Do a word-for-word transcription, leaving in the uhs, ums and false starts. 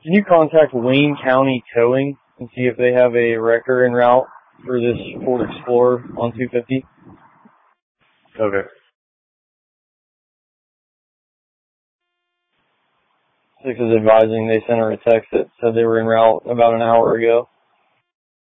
Can you contact Wayne County Towing and see if they have a wrecker en route for this Ford Explorer on two fifty? Okay. Six is advising they sent her a text that said they were en route about an hour ago.